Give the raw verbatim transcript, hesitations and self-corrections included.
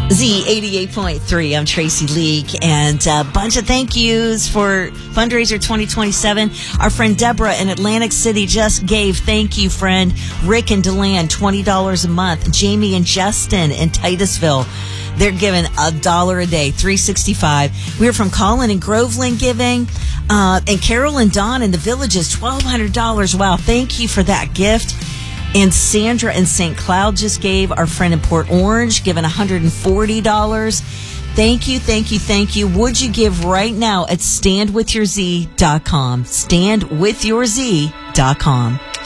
Z eighty-eight point three. I'm Tracy Leak, and a bunch of thank yous for Fundraiser twenty twenty-seven. Our friend Deborah in Atlantic City just gave. Thank you, friend. Rick and Deland, twenty dollars a month. Jamie and Justin in Titusville, they're giving a dollar a day, three hundred sixty-five dollars. We're from Colin and Groveland giving. Uh, and Carol and Don in the Villages, twelve hundred dollars. Wow, thank you for that gift. And Sandra in Saint Cloud just gave. Our friend in Port Orange giving one hundred forty dollars. Thank you, thank you, thank you. Would you give right now at stand with your z dot com? stand with your z dot com.